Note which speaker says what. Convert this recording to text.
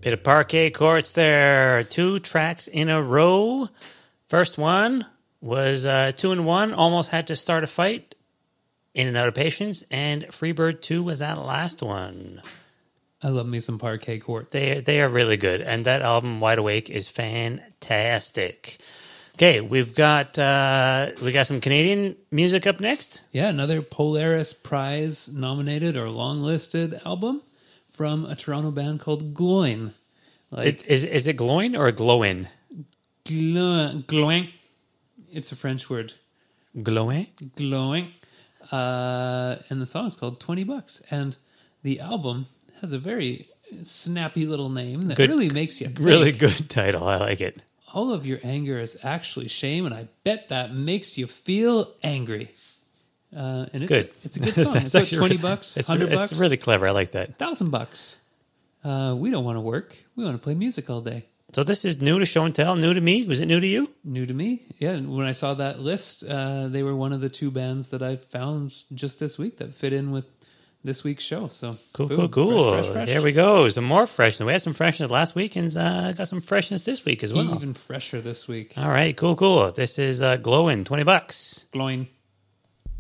Speaker 1: Bit of parquet courts there. 2 tracks in a row. First one was 2-1. Almost had to start a fight. In and Out of Patience. And Freebird 2 was that last one.
Speaker 2: I love me some parquet courts.
Speaker 1: They are really good. And that album, Wide Awake, is fantastic. Okay, we got some Canadian music up next.
Speaker 2: Yeah, another Polaris Prize nominated or long-listed album from a Toronto band called Gloin.
Speaker 1: Is it glowing or glowing?
Speaker 2: Gloin. It's a French word.
Speaker 1: Glowing?
Speaker 2: Glowing. And the song is called $20. And the album has a very snappy little name that really makes you think.
Speaker 1: Really good title. I like it.
Speaker 2: All of your anger is actually shame, and I bet that makes you feel angry. And it's
Speaker 1: good.
Speaker 2: It's a good song. It's like $20, $100.
Speaker 1: It's really clever. I like that.
Speaker 2: $1,000. We don't want to work. We want to play music all day.
Speaker 1: So this is new to Show and Tell, new to me. Was it new to you?
Speaker 2: New to me. Yeah. And when I saw that list, they were one of the 2 bands that I found just this week that fit in with this week's show. So
Speaker 1: cool.
Speaker 2: Fresh.
Speaker 1: There we go. Some more freshness. We had some freshness last week and got some freshness this week as well.
Speaker 2: Even fresher this week.
Speaker 1: All right. Cool. This is Glowing, $20.
Speaker 2: Glowing.